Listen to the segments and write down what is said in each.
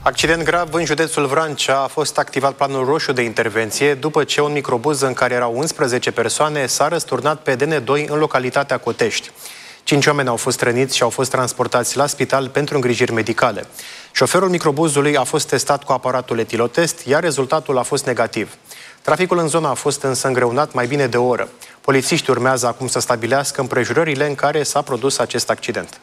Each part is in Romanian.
Accident grav în județul Vrancea. A fost activat planul roșu de intervenție după ce un microbuz în care erau 11 persoane s-a răsturnat pe DN2 în localitatea Cotești. 5 oameni au fost răniți și au fost transportați la spital pentru îngrijiri medicale. Șoferul microbuzului a fost testat cu aparatul etilotest, iar rezultatul a fost negativ. Traficul în zonă a fost însă îngreunat mai bine de o oră. Polițiștii urmează acum să stabilească împrejurările în care s-a produs acest accident.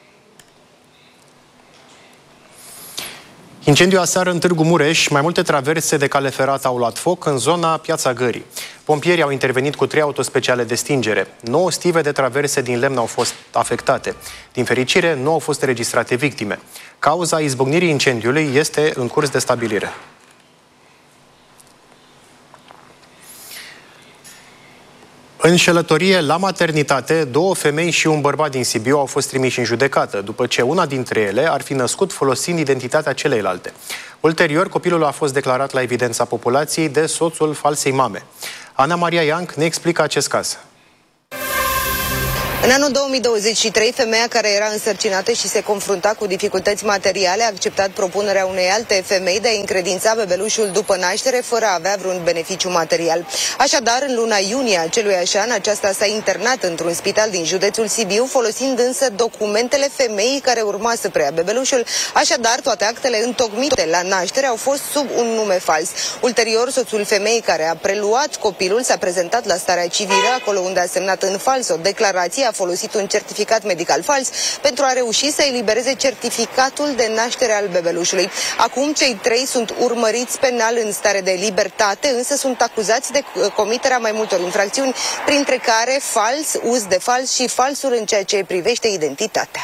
Incendiu aseară în Târgu Mureș, mai multe traverse de cale ferată au luat foc în zona Piața Gării. Pompierii au intervenit cu 3 autospeciale de stingere. 9 stive de traverse din lemn au fost afectate. Din fericire, nu au fost înregistrate victime. Cauza izbucnirii incendiului este în curs de stabilire. Înșelătorie la maternitate, 2 femei și un bărbat din Sibiu au fost trimiși în judecată, după ce una dintre ele ar fi născut folosind identitatea celeilalte. Ulterior, copilul a fost declarat la evidența populației de soțul falsei mame. Ana Maria Ianc ne explică acest caz. În anul 2023, femeia care era însărcinată și se confrunta cu dificultăți materiale a acceptat propunerea unei alte femei de a încredința bebelușul după naștere fără a avea vreun beneficiu material. Așadar, în luna iunie a aceluiași an, aceasta s-a internat într-un spital din județul Sibiu, folosind însă documentele femeii care urma să preia bebelușul. Așadar, toate actele întocmite la naștere au fost sub un nume fals. Ulterior, soțul femeii care a preluat copilul s-a prezentat la starea civilă, acolo unde a semnat în fals o declarație, a folosit un certificat medical fals pentru a reuși să elibereze certificatul de naștere al bebelușului. Acum cei 3 sunt urmăriți penal în stare de libertate, însă sunt acuzați de comiterea mai multor infracțiuni, printre care fals, uz de fals și falsuri în ceea ce privește identitatea.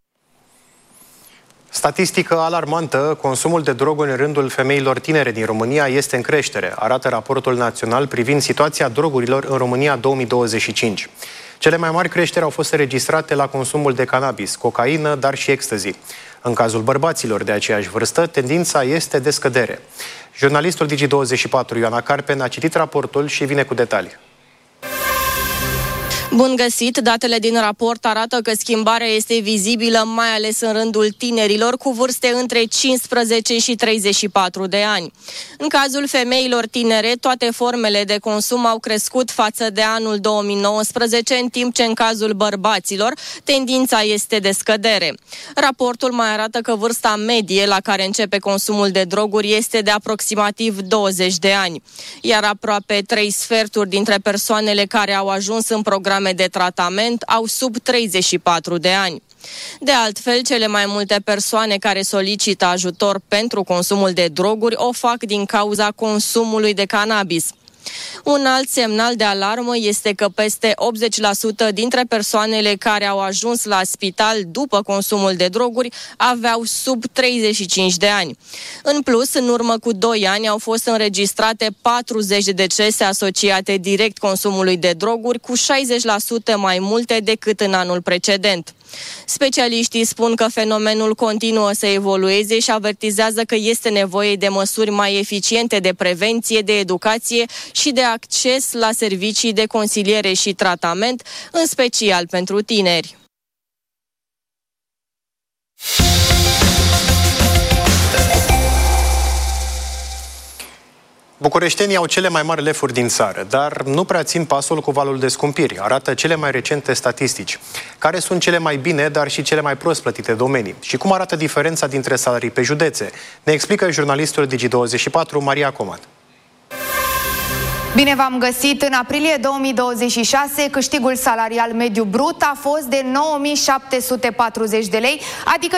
Statistică alarmantă, consumul de droguri în rândul femeilor tinere din România este în creștere, arată raportul național privind situația drogurilor în România 2025. Cele mai mari creșteri au fost înregistrate la consumul de cannabis, cocaină, dar și ecstasy. În cazul bărbaților de aceeași vârstă, tendința este de scădere. Jurnalistul Digi24 Ioana Carpen a citit raportul și vine cu detalii. Bun găsit! Datele din raport arată că schimbarea este vizibilă mai ales în rândul tinerilor cu vârste între 15 și 34 de ani. În cazul femeilor tinere, toate formele de consum au crescut față de anul 2019, în timp ce în cazul bărbaților tendința este de scădere. Raportul mai arată că vârsta medie la care începe consumul de droguri este de aproximativ 20 de ani, iar aproape 3 sferturi dintre persoanele care au ajuns în programe de tratament au sub 34 de ani. De altfel, cele mai multe persoane care solicită ajutor pentru consumul de droguri o fac din cauza consumului de cannabis. Un alt semnal de alarmă este că peste 80% dintre persoanele care au ajuns la spital după consumul de droguri aveau sub 35 de ani. În plus, în urmă cu 2 ani au fost înregistrate 40 de decese asociate direct consumului de droguri, cu 60% mai multe decât în anul precedent. Specialiștii spun că fenomenul continuă să evolueze și avertizează că este nevoie de măsuri mai eficiente de prevenție, de educație și de acces la servicii de consiliere și tratament, în special pentru tineri. Bucureștenii au cele mai mari lefuri din țară, dar nu prea țin pasul cu valul de scumpiri, arată cele mai recente statistici. Care sunt cele mai bine, dar și cele mai prost plătite domenii? Și cum arată diferența dintre salarii pe județe? Ne explică jurnalistul Digi24 Maria Coman. Bine v-am găsit! În aprilie 2026, câștigul salarial mediu brut a fost de 9.740 de lei, adică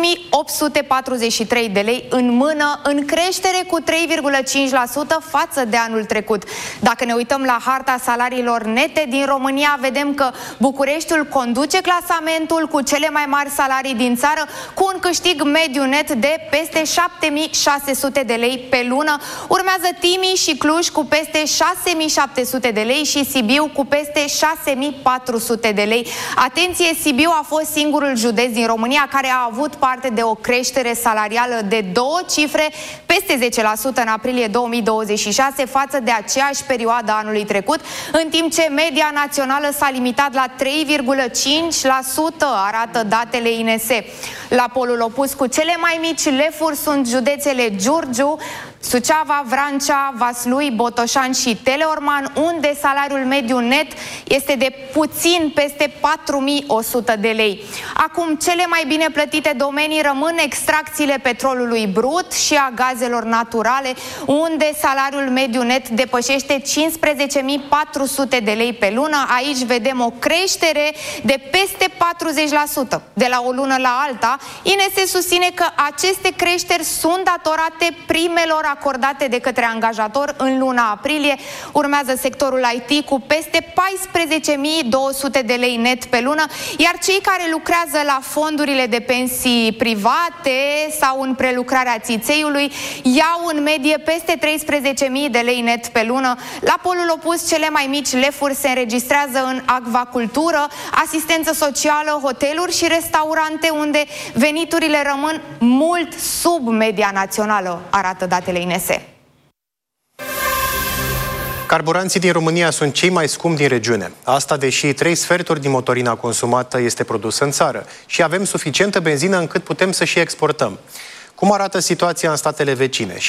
5.843 de lei în mână, în creștere cu 3,5% față de anul trecut. Dacă ne uităm la harta salariilor nete din România, vedem că Bucureștiul conduce clasamentul cu cele mai mari salarii din țară, cu un câștig mediu net de peste 7.600 de lei pe lună. Urmează Timiș și Cluj cu peste 6.700 de lei și Sibiu cu peste 6.400 de lei. Atenție, Sibiu a fost singurul județ din România care a avut parte de o creștere salarială de 2 cifre, peste 10% în aprilie 2026 față de aceeași perioadă anului trecut, în timp ce media națională s-a limitat la 3,5%, arată datele INS. La polul opus, cu cele mai mici lefuri sunt județele Giurgiu, Suceava, Vrancea, Vaslui, Botoșani și Teleorman, unde salariul mediu net este de puțin peste 4.100 de lei. Acum, cele mai bine plătite domenii rămân extracțiile petrolului brut și a gazelor naturale, unde salariul mediu net depășește 15.400 de lei pe lună. Aici vedem o creștere de peste 40%. De la o lună la alta, INS susține că aceste creșteri sunt datorate primelor acordate de către angajator în luna aprilie. Urmează sectorul IT cu peste 14.200 de lei net pe lună, iar cei care lucrează la fondurile de pensii private sau în prelucrarea țițeiului iau în medie peste 13.000 de lei net pe lună. La polul opus, cele mai mici lefuri se înregistrează în acvacultură, asistență socială, hoteluri și restaurante, unde veniturile rămân mult sub media națională, arată datele INS. Carburanții din România sunt cei mai scumpi din regiune. Asta deși 3 sferturi din motorina consumată este produsă în țară și avem suficientă benzină încât putem să și exportăm. Cum arată situația în statele vecine?